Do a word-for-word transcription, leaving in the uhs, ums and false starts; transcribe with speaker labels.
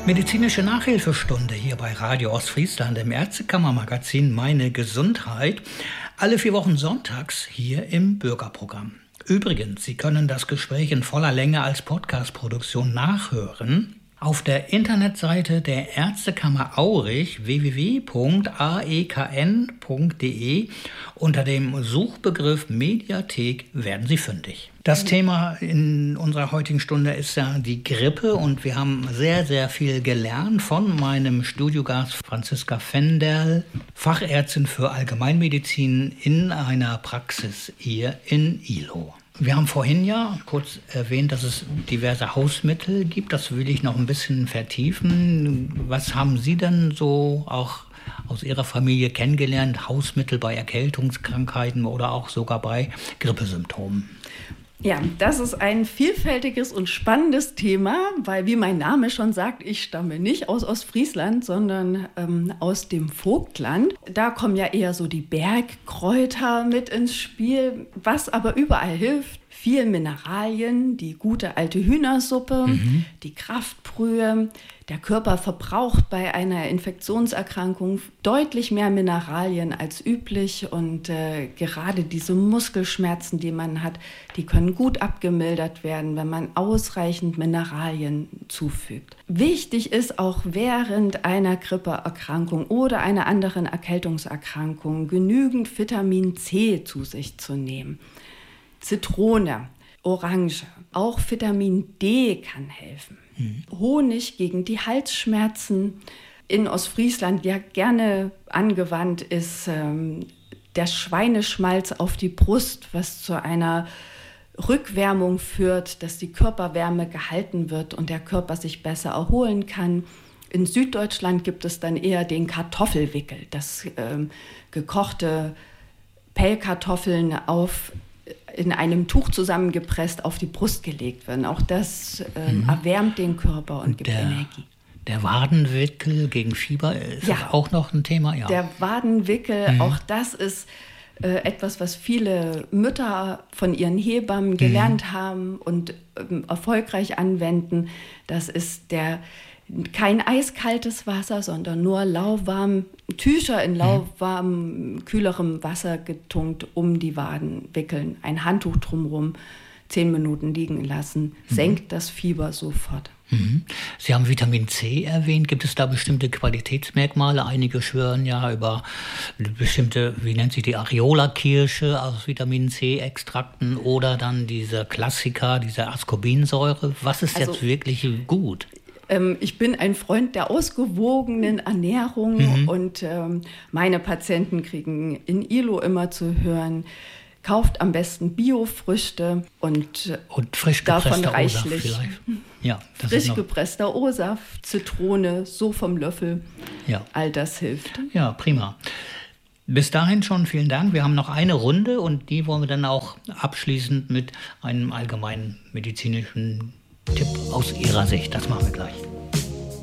Speaker 1: Medizinische Nachhilfestunde hier bei Radio Ostfriesland im Ärztekammermagazin Meine Gesundheit. Alle vier Wochen sonntags hier im Bürgerprogramm. Übrigens, Sie können das Gespräch in voller Länge als Podcast-Produktion nachhören auf der Internetseite der Ärztekammer Aurich w w w punkt a e k n punkt d e. Unter dem Suchbegriff Mediathek werden Sie fündig. Das Thema in unserer heutigen Stunde ist ja die Grippe und wir haben sehr, sehr viel gelernt von meinem Studiogast Franziska Fenderl, Fachärztin für Allgemeinmedizin in einer Praxis hier in Ihlow. Wir haben vorhin ja kurz erwähnt, dass es diverse Hausmittel gibt. Das will ich noch ein bisschen vertiefen. Was haben Sie denn so auch aus Ihrer Familie kennengelernt? Hausmittel bei Erkältungskrankheiten oder auch sogar bei Grippesymptomen?
Speaker 2: Ja, das ist ein vielfältiges und spannendes Thema, weil, wie mein Name schon sagt, ich stamme nicht aus Ostfriesland, sondern ähm, aus dem Vogtland. Da kommen ja eher so die Bergkräuter mit ins Spiel, was aber überall hilft. Viel Mineralien, die gute alte Hühnersuppe, mhm. die Kraftbrühe. Der Körper verbraucht bei einer Infektionserkrankung deutlich mehr Mineralien als üblich und äh, gerade diese Muskelschmerzen, die man hat, die können gut abgemildert werden, wenn man ausreichend Mineralien zufügt. Wichtig ist auch während einer Grippeerkrankung oder einer anderen Erkältungserkrankung genügend Vitamin C zu sich zu nehmen. Zitrone, Orange, auch Vitamin D kann helfen. Mhm. Honig gegen die Halsschmerzen. In Ostfriesland ja gerne angewandt ist ähm, der Schweineschmalz auf die Brust, was zu einer Rückwärmung führt, dass die Körperwärme gehalten wird und der Körper sich besser erholen kann. In Süddeutschland gibt es dann eher den Kartoffelwickel, dass ähm, gekochte Pellkartoffeln auf in einem Tuch zusammengepresst auf die Brust gelegt werden. Auch das ähm, mhm. erwärmt den Körper und, und gibt
Speaker 1: der,
Speaker 2: Energie.
Speaker 1: Der Wadenwickel gegen Fieber, ist ja. das auch noch ein Thema? Ja.
Speaker 2: Der Wadenwickel, mhm. auch das ist äh, etwas, was viele Mütter von ihren Hebammen gelernt mhm. haben und ähm, erfolgreich anwenden. Das ist der kein eiskaltes Wasser, sondern nur lauwarm, Tücher in lauwarmem, kühlerem Wasser getunkt um die Waden wickeln. Ein Handtuch drumherum, zehn Minuten liegen lassen, mhm. senkt das Fieber sofort.
Speaker 1: Mhm. Sie haben Vitamin C erwähnt. Gibt es da bestimmte Qualitätsmerkmale? Einige schwören ja über bestimmte, wie nennt sich die Areola-Kirsche aus Vitamin C-Extrakten oder dann diese Klassiker, diese Ascorbinsäure. Was ist also, jetzt wirklich gut?
Speaker 2: Ich bin ein Freund der ausgewogenen Ernährung mhm. und ähm, meine Patienten kriegen in Ihlow immer zu hören, kauft am besten Biofrüchte und,
Speaker 1: und frisch
Speaker 2: davon reichlich.
Speaker 1: Ja, das
Speaker 2: frisch gepresster O-Saft, Zitrone, so vom Löffel,
Speaker 1: ja.
Speaker 2: all das hilft.
Speaker 1: Ja, prima. Bis dahin schon vielen Dank. Wir haben noch eine Runde und die wollen wir dann auch abschließend mit einem allgemeinen medizinischen Tipp aus Ihrer Sicht. Das machen wir gleich.